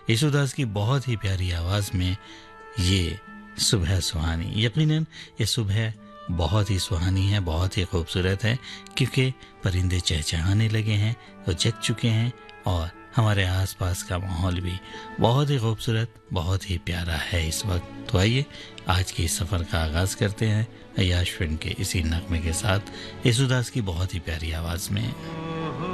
येशुदास की बहुत ही प्यारी आवाज़ में ये सुबह सुहानी। यकीनन ये सुबह बहुत ही सुहानी है, बहुत ही खूबसूरत है, क्योंकि परिंदे चहचहाने लगे हैं, वो जग चुके हैं और हमारे आसपास का माहौल भी बहुत ही खूबसूरत, बहुत ही प्यारा है इस वक्त। तो आइए आज के इस सफ़र का आगाज़ करते हैं अय्याश फिल्म के इसी नगमे के साथ, येशुदास की बहुत ही प्यारी आवाज़ में।